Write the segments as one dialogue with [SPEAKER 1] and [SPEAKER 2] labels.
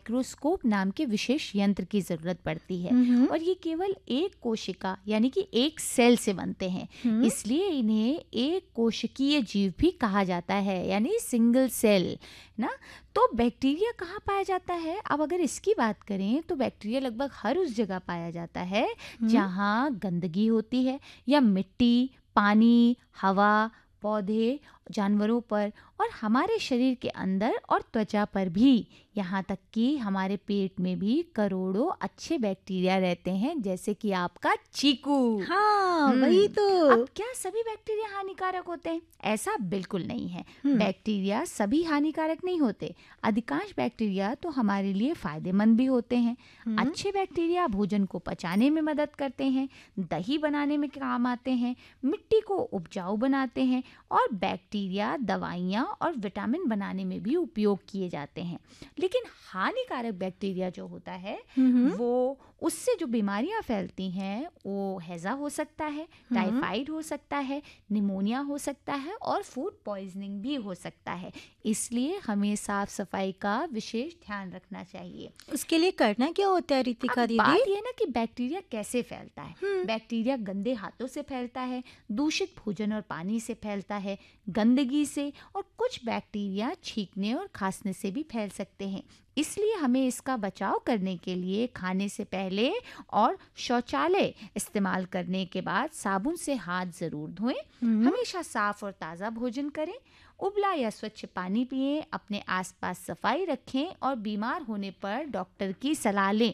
[SPEAKER 1] Microscope नाम के विशेष यंत्र की जरूरत पड़ती है और ये केवल एक कोशिका यानी कि एक सेल से बनते हैं, इसलिए इन्हें एक कोशिकीय जीव भी कहा जाता है, यानी सिंगल सेल ना। तो बैक्टीरिया कहाँ पाया जाता है? अब अगर इसकी बात करें तो बैक्टीरिया लगभग हर उस जगह पाया जाता है जहाँ गंदगी होती है या मिट्टी, पानी, हवा, पौधे, जानवरों पर और हमारे शरीर के अंदर और त्वचा पर भी, यहाँ तक कि हमारे पेट में भी करोड़ों अच्छे बैक्टीरिया रहते हैं, जैसे कि आपका चीकू।
[SPEAKER 2] हाँ, वही तो।
[SPEAKER 1] अब क्या सभी बैक्टीरिया हानिकारक होते हैं? ऐसा बिल्कुल नहीं है। बैक्टीरिया सभी हानिकारक नहीं होते। अधिकांश बैक्टीरिया तो हमारे लिए फायदेमंद भी होते हैं। अच्छे बैक्टीरिया भोजन को पचाने में मदद करते हैं, दही बनाने में काम आते हैं, मिट्टी को उपजाऊ बनाते हैं और बैक्टीरिया दवाइयाँ और विटामिन बनाने में भी उपयोग किए जाते हैं। लेकिन हानिकारक बैक्टीरिया जो होता है वो, उससे जो बीमारियां फैलती हैं वो हैजा हो सकता है, टाइफाइड हो सकता है, निमोनिया हो सकता है और फूड पॉइजनिंग भी हो सकता है। इसलिए हमें साफ सफाई का विशेष ध्यान रखना चाहिए।
[SPEAKER 2] उसके लिए करना क्या होता है रितिका दीदी?
[SPEAKER 1] बात ये ना कि बैक्टीरिया कैसे फैलता है। बैक्टीरिया गंदे हाथों से फैलता है, दूषित भोजन और पानी से फैलता है, गंदगी से, और कुछ बैक्टीरिया छींकने और खांसने से भी फैल सकते हैं। इसलिए हमें इसका बचाव करने के लिए खाने से पहले और शौचालय इस्तेमाल करने के बाद साबुन से हाथ जरूर धोएं। हमेशा साफ और ताज़ा भोजन करें, उबला या स्वच्छ पानी पिएं, अपने आसपास सफाई रखें और बीमार होने पर डॉक्टर की सलाह लें।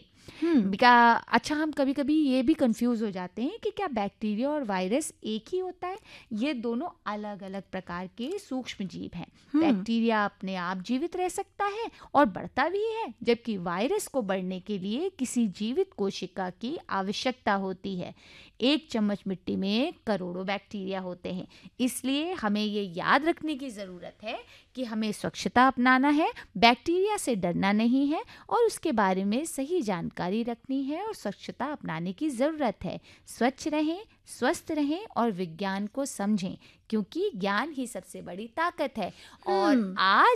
[SPEAKER 1] अच्छा, हम कभी कभी ये भी कंफ्यूज हो जाते हैं कि क्या बैक्टीरिया और वायरस एक ही होता है? ये दोनों अलग अलग प्रकार के सूक्ष्म जीव हैं। बैक्टीरिया अपने आप जीवित रह सकता है और बढ़ता भी है, जबकि वायरस को बढ़ने के लिए किसी जीवित कोशिका की आवश्यकता होती है। एक चम्मच मिट्टी में करोड़ों बैक्टीरिया होते हैं। इसलिए हमें ये याद रखने की ज़रूरत है कि हमें स्वच्छता अपनाना है, बैक्टीरिया से डरना नहीं है और उसके बारे में सही जानकारी रखनी है और स्वच्छता अपनाने की ज़रूरत है। स्वच्छ रहें, स्वस्थ रहें और विज्ञान को समझें, क्योंकि ज्ञान ही सबसे बड़ी ताकत है। और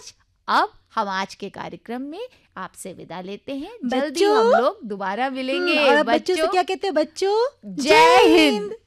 [SPEAKER 1] अब हम आज के कार्यक्रम में आपसे विदा लेते हैं। जल्दी हम लोग दोबारा मिलेंगे।
[SPEAKER 2] और बच्चों से क्या कहते हैं बच्चों?
[SPEAKER 1] जय हिंद।